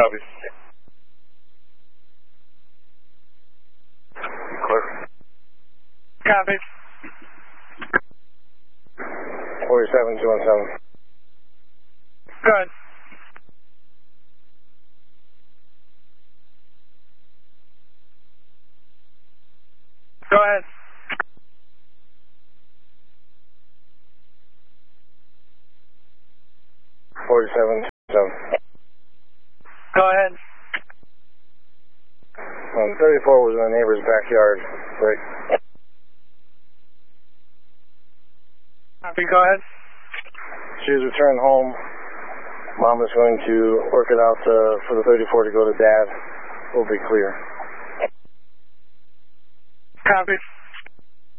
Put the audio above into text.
Copy. Clear. Copy. 47217. Good. Go ahead. Go ahead. 34 was in the neighbor's backyard. Right. Copy, go ahead. She was returned home. Mom is going to work it out for the 34 to go to Dad. We'll be clear. Copy.